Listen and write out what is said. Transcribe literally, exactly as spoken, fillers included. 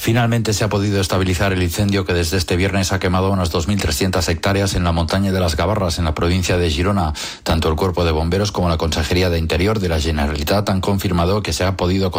Finalmente se ha podido estabilizar el incendio que desde este viernes ha quemado unas dos mil trescientas hectáreas en la montaña de las Gavarras, en la provincia de Girona. Tanto el Cuerpo de Bomberos como la Consejería de Interior de la Generalitat han confirmado que se ha podido